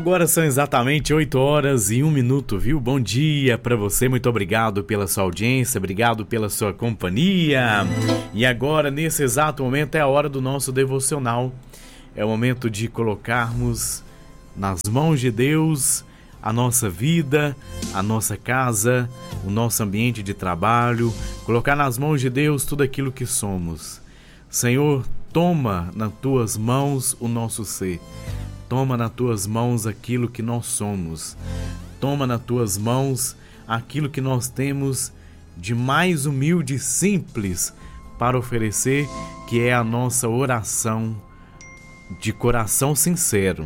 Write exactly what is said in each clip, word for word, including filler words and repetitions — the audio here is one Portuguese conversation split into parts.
Agora são exatamente oito horas e um minuto, viu? Bom dia para você, muito obrigado pela sua audiência, obrigado pela sua companhia. E agora, nesse exato momento, é a hora do nosso devocional. É o momento de colocarmos nas mãos de Deus a nossa vida, a nossa casa, o nosso ambiente de trabalho, colocar nas mãos de Deus tudo aquilo que somos. Senhor, toma nas tuas mãos o nosso ser. Toma nas tuas mãos aquilo que nós somos. Toma nas tuas mãos aquilo que nós temos de mais humilde e simples para oferecer, que é a nossa oração de coração sincero.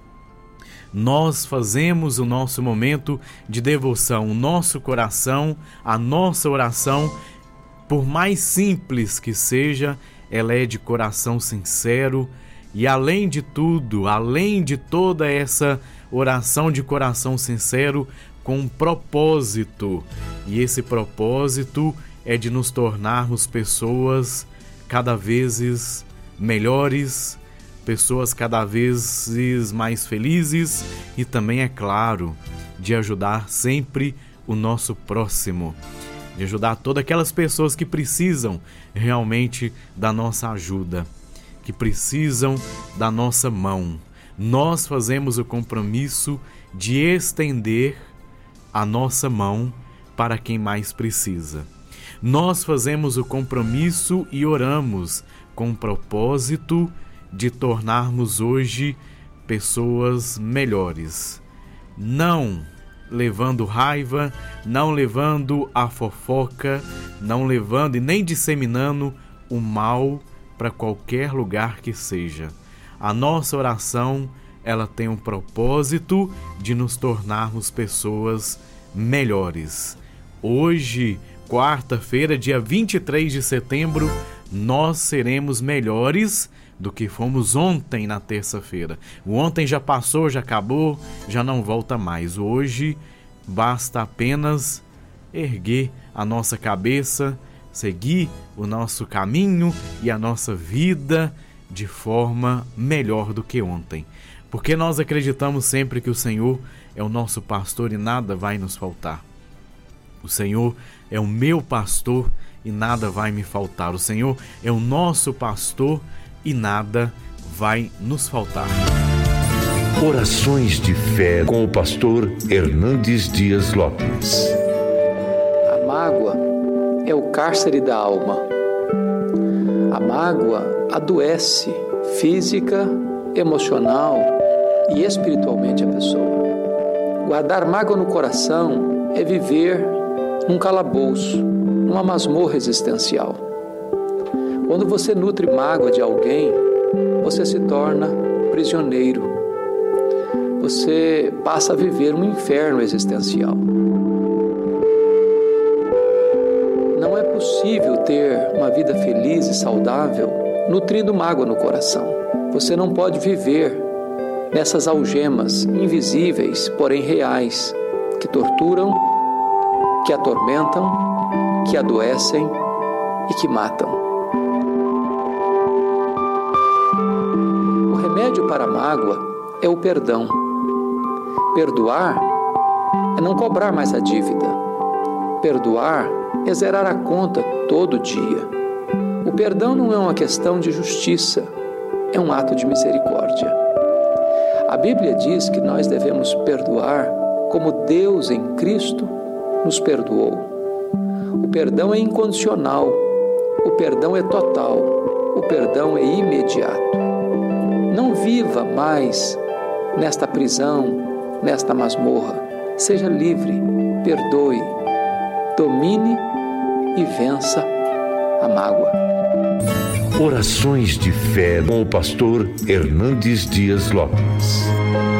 Nós fazemos o nosso momento de devoção, o nosso coração, a nossa oração, por mais simples que seja, ela é de coração sincero. E além de tudo, além de toda essa oração de coração sincero, com um propósito. E esse propósito é de nos tornarmos pessoas cada vez melhores, pessoas cada vez mais felizes e também, é claro, de ajudar sempre o nosso próximo. De ajudar todas aquelas pessoas que precisam realmente da nossa ajuda, que precisam da nossa mão. Nós fazemos o compromisso de estender a nossa mão para quem mais precisa. Nós fazemos o compromisso e oramos com o propósito de tornarmos hoje pessoas melhores. Não levando raiva, não levando a fofoca, não levando e nem disseminando o mal para qualquer lugar que seja. A nossa oração, ela tem um propósito de nos tornarmos pessoas melhores. Hoje, quarta-feira, dia vinte e três de setembro, nós seremos melhores do que fomos ontem na terça-feira. O ontem já passou, já acabou, já não volta mais. Hoje, basta apenas erguer a nossa cabeça, seguir o nosso caminho e a nossa vida de forma melhor do que ontem. Porque nós acreditamos sempre que o Senhor é o nosso pastor e nada vai nos faltar. O Senhor é o meu pastor e nada vai me faltar. O Senhor é o nosso pastor e nada vai nos faltar. Orações de fé com o pastor Hernandes Dias Lopes. A mágoa é o cárcere da alma. A mágoa adoece física, emocional e espiritualmente a pessoa. Guardar mágoa no coração é viver num calabouço, numa masmorra existencial. Quando você nutre mágoa de alguém, você se torna prisioneiro. Você passa a viver um inferno existencial. Não é possível ter uma vida feliz e saudável nutrindo mágoa no coração. Você não pode viver nessas algemas invisíveis, porém reais, que torturam, que atormentam, que adoecem e que matam. O remédio para a mágoa é o perdão. Perdoar é não cobrar mais a dívida. Perdoar é zerar a conta todo dia. O perdão não é uma questão de justiça, é um ato de misericórdia. A Bíblia diz que nós devemos perdoar como Deus em Cristo nos perdoou. O perdão é incondicional, o perdão é total, o perdão é imediato. Não viva mais nesta prisão, nesta masmorra. Seja livre, perdoe, domine e vença a mágoa. Orações de fé com o pastor Hernandes Dias Lopes.